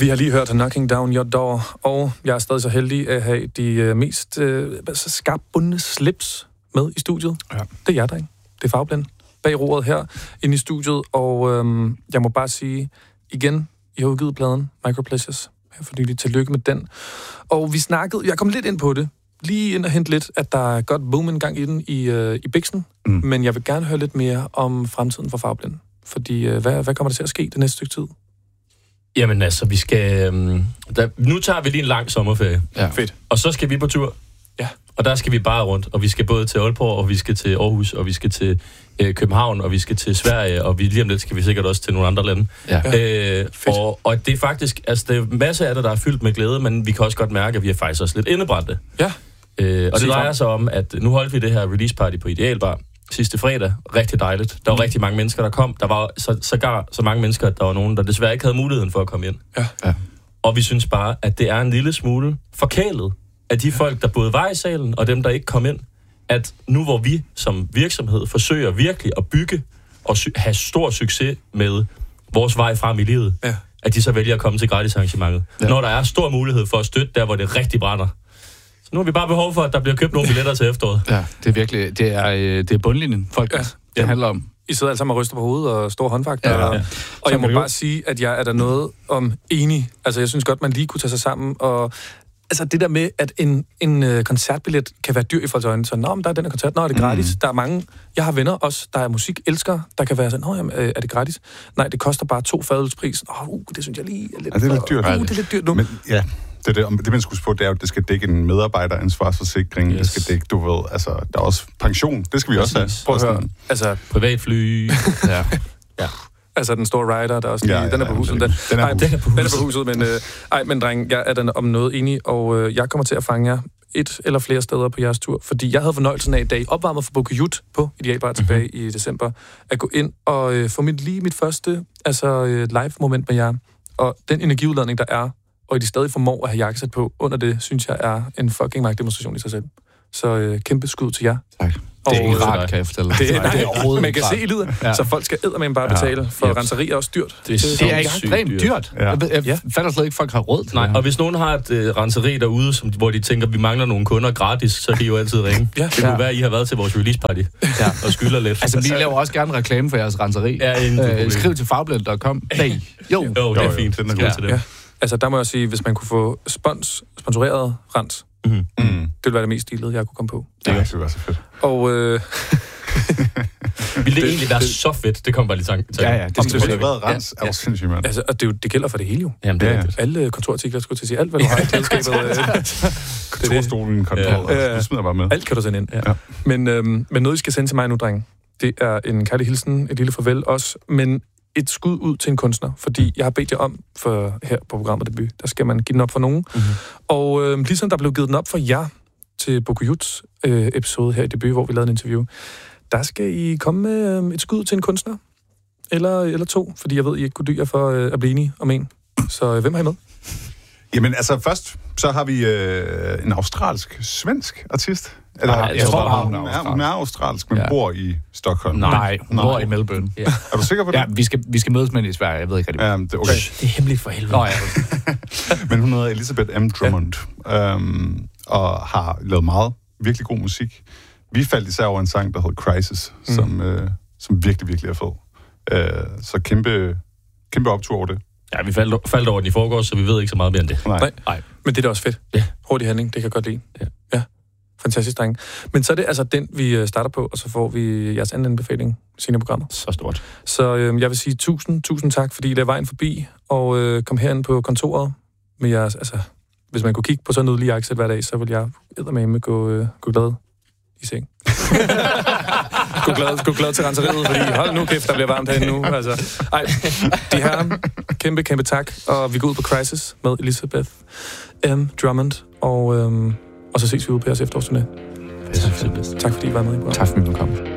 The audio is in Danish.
Vi har lige hørt Knocking Down Your Door, og jeg er stadig så heldig at have de mest skarpbundne slips med i studiet. Ja. Det er jer, dreng. Det er Farveblind bag roret her inde i studiet, og jeg må bare sige igen, I har udgivet pladen Micropleasures her for nylig. Tillykke med den. Og vi snakkede, jeg kom lidt ind på det, lige ind og hente lidt, at der er godt boom en gang i den i Bixen, men jeg vil gerne høre lidt mere om fremtiden for Farveblind. Fordi hvad kommer der til at ske det næste stykke tid? Jamen altså, vi skal... nu tager vi lige en lang sommerferie. Ja. Fedt. Og så skal vi på tur. Ja. Og der skal vi bare rundt. Og vi skal både til Aalborg, og vi skal til Aarhus, og vi skal til København, og vi skal til Sverige, og lige om lidt skal vi sikkert også til nogle andre lande. Ja. Og det er faktisk... Altså, det er masser af det, der er fyldt med glæde, men vi kan også godt mærke, at vi er faktisk også lidt indebrændte. Ja. Og det drejer sig om, at nu holdt vi det her release party på Idealbar sidste fredag. Rigtig dejligt. Der var rigtig mange mennesker, der kom. Der var sågar så mange mennesker, at der var nogen, der desværre ikke havde muligheden for at komme ind. Ja. Og vi synes bare, at det er en lille smule forkælet af de folk, der både var i salen, og dem, der ikke kom ind, at nu hvor vi som virksomhed forsøger virkelig at bygge og have stor succes med vores vej frem i livet, at de så vælger at komme til gratis arrangementet. Ja. Når der er stor mulighed for at støtte der, hvor det rigtig brænder. Så nu har vi bare behov for, at der bliver købt nogle billetter til efteråret. Ja, det er virkelig, det er bundlinjen, folk, det handler om. I sidder alle sammen og ryster på hovedet og store håndfakter. Ja. Og jeg må bare sige, at jeg er der noget om enig. Altså, jeg synes godt, man lige kunne tage sig sammen. Og altså, det der med, at en koncertbillet kan være dyr i folks øjne. Så, men der er den her koncert. Er det gratis? Der er mange... Jeg har venner også, der er musikelskere, der kan være sådan, er det gratis? Nej, det koster bare 2 fadølspris. Det synes jeg lige er lidt... det er lidt dyrt. Det er lidt dyrt nu. Men, ja. Det man skulle spørge, det er jo, at det skal dække en medarbejderansvarsforsikring. Yes. Det skal dække, du ved, altså, der er også pension. Det skal vi også have. Prøv at høre. Altså, privatfly. Ja. Altså, den store rider, der også lige... Den er på huset. Den er på huset, men... men dreng, jeg er om noget enig, og jeg kommer til at fange jer et eller flere steder på jeres tur, fordi jeg havde fornøjelsen af, da I opvarmede for Bokujut på Idealbar tilbage i december, at gå ind og få mit første live-moment med jer. Og den energiudladning, der er, og de stadig formår at have jakkesæt på under det, synes jeg er en fucking magtdemonstration i sig selv. Så kæmpe skud til jer. Tak. Det er ikke rart, kan jeg fortælle dig. Det er overhovedet man kan se i livet, så folk skal eddermame bare betale, for renseri er også dyrt. Det er ekstremt dyrt. Jeg fatter slet ikke, folk har råd til. Nej, og hvis nogen har et renseri derude, hvor de tænker, vi mangler nogle kunder gratis, så kan I jo altid ringe. Det kunne være, I har været til vores release party og skylder lidt. Altså, vi laver også gerne reklame for jeres renseri. Skriv til farveblind.com. Jo, det er fint. Den er god til det. Altså, der må jeg sige, hvis man kunne få sponsoreret rens, det ville være det mest stilede, jeg kunne komme på. Det ville være så fedt. Og ville det egentlig være så fedt? Det kom bare lige tanke. Ja, det skulle have været rens. Er sindssygt, mand. Altså, og det gælder for det hele jo. Jamen, det er rigtigt. Alle kontorartikler, skulle til at sige. Alt, hvad du har i klædeskabet. Kontorstolen, kontrol. Du smider bare med. Alt kan du sende ind. Ja. Men noget, I skal sende til mig nu, drenge, det er en kærlig hilsen, et lille farvel også, men et skud ud til en kunstner, fordi jeg har bedt jer om, for her på programmet Debut, der skal man give den op for nogen. Og ligesom der blev givet den op for jer til Bokujuts episode her i Debut, hvor vi lavede en interview, der skal I komme med et skud til en kunstner, eller 2, fordi jeg ved, I ikke kunne dyre for at blive enige om en. Så hvem har I med? Jamen altså først, så har vi en australsk-svensk artist. Eller, jeg tror, hun er australsk, men bor i Stockholm. Nej, hun bor i Melbourne. Ja. Er du sikker på det? Ja, vi skal mødes med hende i Sverige, jeg ved ikke rigtig. Det er okay. Det er hemmeligt for helvede. Men hun hedder Elizabeth M. Drummond, og har lavet meget virkelig god musik. Vi faldt især over en sang, der hedder Crisis, som virkelig, virkelig er fed. Så kæmpe optur over det. Ja, vi faldt over den i forgårs, så vi ved ikke så meget mere end det. Nej. Men det er da også fedt. Ja. Hurtig handling, det kan jeg godt lide. Ja. Fantastisk, drenge. Men så er det altså den, vi starter på, og så får vi jeres anden anbefaling senere i programmet. Så stort. Så jeg vil sige tusind tak, fordi I lader vejen forbi, og kom herind på kontoret med jeres, altså, hvis man kunne kigge på sådan noget lige jakkesæt hver dag, så vil jeg eddermame gå glad i seng. Gå glad til renseriet, fordi hold nu kæft, der bliver varmt herinde nu. Altså, de her kæmpe tak, og vi går ud på Crisis med Elizabeth M. Drummond, og så ses vi ude på jeres efterårsturné. Tak fordi I var med i programmet. Tak fordi I kom.